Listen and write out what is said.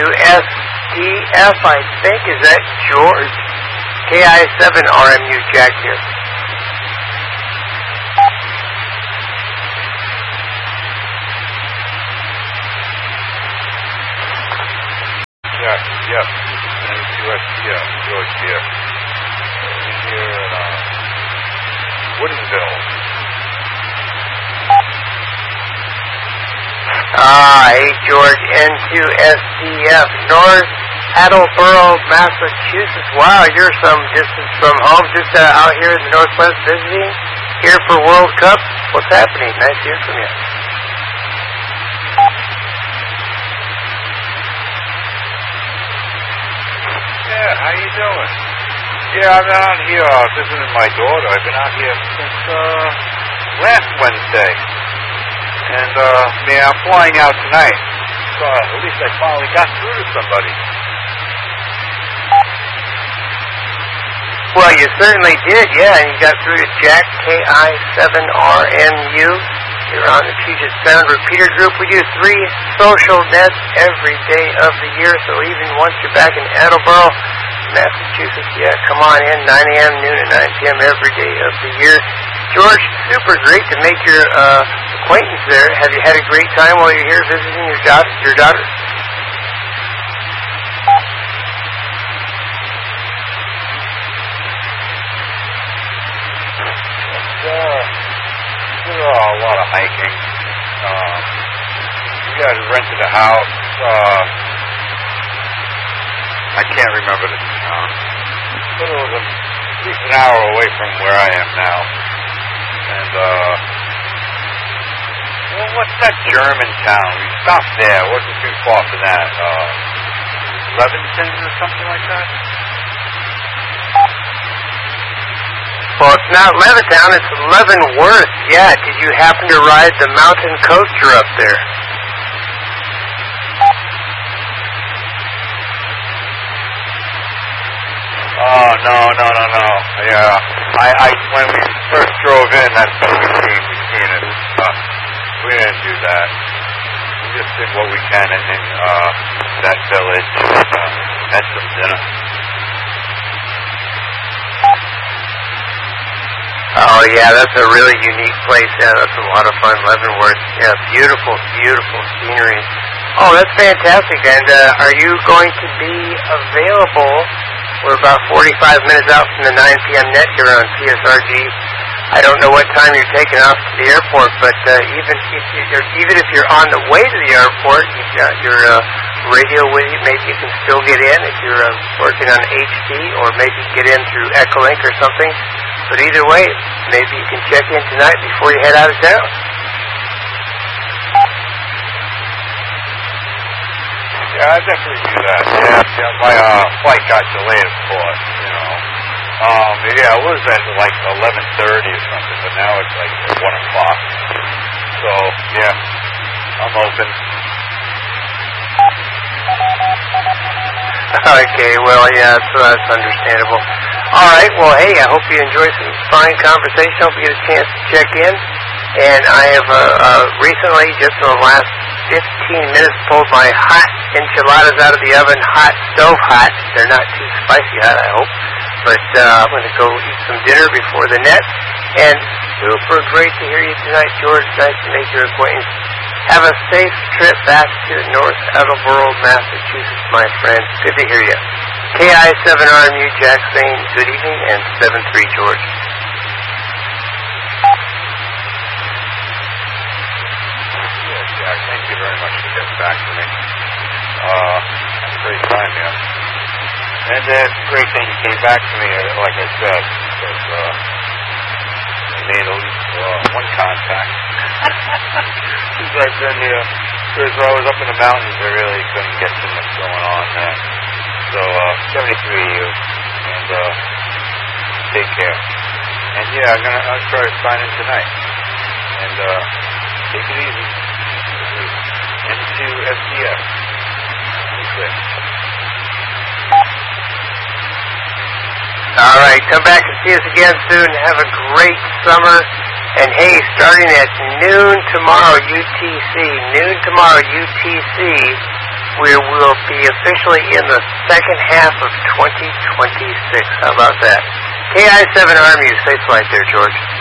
N2SDF, I think. Is that George? KI7RMU Jack here. Jack, yep. N2SDF, George here. Here at Woodinville. Hey George, N2SDF, North Attleboro, Massachusetts. Wow, you're some distance from home, just out here in the Northwest visiting, here for World Cup. What's happening? Nice to hear from you. Yeah, how you doing? Yeah, I've been out here visiting my daughter. I've been out here since last Wednesday. And I'm flying out tonight. So at least I finally got through to somebody. Well, you certainly did, yeah, and you got through to Jack, KI7RMU. You're on the Puget Sound Repeater Group. We do 3 social nets every day of the year, so even once you're back in Attleboro, Massachusetts, yeah, come on in, 9 a.m., noon, and 9 p.m. every day of the year. George, super great to make your acquaintance there. Have you had a great time while you're here visiting your daughter? A lot of hiking. We guys rented a house. I can't remember the town, but it was at least an hour away from where I am now. And what's that German town? We stopped there. It wasn't too far from that. Leventon or something like that. Well, it's not Levittown, it's Leavenworth. Yeah, did you happen to ride the mountain coaster up there? Oh, no. Yeah, I when we first drove in, that's what we seen it. We didn't do that. We just did what we can in that village. Had some dinner. Oh, yeah, that's a really unique place. Yeah, that's a lot of fun, Leavenworth. Yeah, beautiful scenery. Oh, that's fantastic. And are you going to be available? We're about 45 minutes out from the 9 p.m. net here on CSRG. I don't know what time you're taking off to the airport, but even if you're on the way to the airport, you've got your radio with you. Maybe you can still get in if you're working on HD, or maybe get in through Echolink or something. But either way, maybe you can check in tonight before you head out of town. Yeah, I definitely do that. Yeah, my flight got delayed, of course, Yeah, it was at like 11:30 or something, but now it's like 1 o'clock. So, yeah, I'm open. Okay, well, yeah, so that's understandable. All right, well, hey, I hope you enjoyed some fine conversation. Hope you get a chance to check in. And I have recently, just in the last 15 minutes, pulled my hot enchiladas out of the oven, stove hot. They're not too spicy hot, I hope. But I'm going to go eat some dinner before the net. And super great to hear you tonight, George. Nice to make your acquaintance. Have a safe trip back to North Attleboro, Massachusetts, my friend. Good to hear you. KI7RMU, Jack saying good evening, and 7-3, George. Yeah, Jack, thank you very much for getting back to me. Had a great time here. And it's a great thing you came back to me, like I said, because I made at least one contact. Since I've been here, because I was up in the mountains, I really couldn't get too much going on there. So, 73 of you, and take care. And yeah, I'll try to sign in tonight. And take it easy. N2SDF. Okay. All right, come back and see us again soon. Have a great summer. And hey, starting at noon tomorrow, UTC, we will be officially in the second half of 2026. How about that? KI-7 Army, safe flight there, George.